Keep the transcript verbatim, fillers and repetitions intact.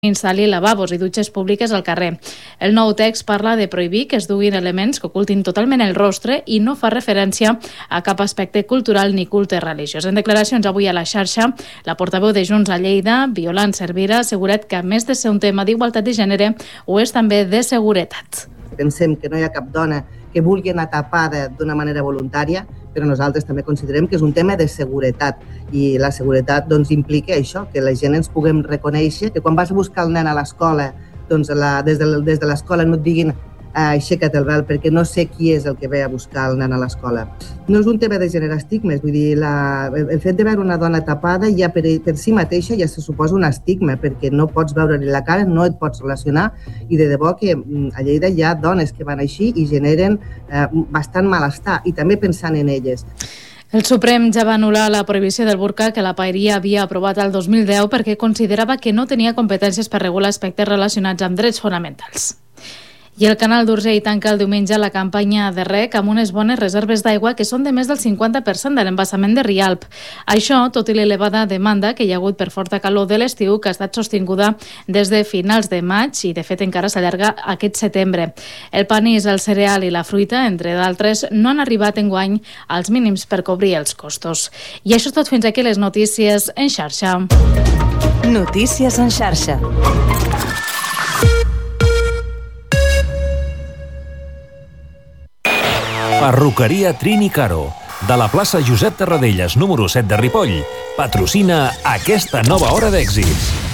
instal·li lavabos i dutxes públiques al carrer. El nou text parla de prohibir que es duguin elements que ocultin totalment el rostre i no fa referència a cap aspecte cultural ni culte religiós. En declaracions avui a la xarxa, la portaveu de Junts a Lleida, Violant Cervera, ha assegurat que a més de ser un tema d'igualtat de gènere, ho és també de seguretat. Pensem que no hi ha cap dona que vulgui anar tapada d'una manera voluntària, però nosaltres també considerem que és un tema de seguretat i la seguretat doncs, implica això, que la gent ens puguem reconèixer, que quan vas a buscar el nen a l'escola, doncs la, des de, des de l'escola no et diguin aixeca't el vel perquè no sé qui és el que ve a buscar el nen a l'escola. No és un tema de generar estigmes, vull dir, la, el fet de veure una dona tapada ja per, per si mateixa ja se suposa un estigma, perquè no pots veure-li la cara, no et pots relacionar, i de debò que a Lleida hi ha dones que van així i generen eh, bastant malestar, i també pensant en elles. El Suprem ja va anul·lar la prohibició del burca que la paeria havia aprovat el dos mil deu perquè considerava que no tenia competències per regular aspectes relacionats amb drets fonamentals. I el Canal d'Urgell tanca el diumenge la campanya de rec amb unes bones reserves d'aigua que són de més del cinquanta per cent de l'embassament de Rialp. Això, tot i l'elevada demanda que hi ha hagut per forta calor de l'estiu, que ha estat sostinguda des de finals de maig i, de fet, encara s'allarga aquest setembre. El panís, el cereal i la fruita, entre d'altres, no han arribat enguany als mínims per cobrir els costos. I això és tot fins aquí les notícies en xarxa. Notícies en xarxa. Perruqueria Trini Caro, de la plaça Josep Tarradellas, número set de Ripoll, patrocina aquesta nova hora d'èxits.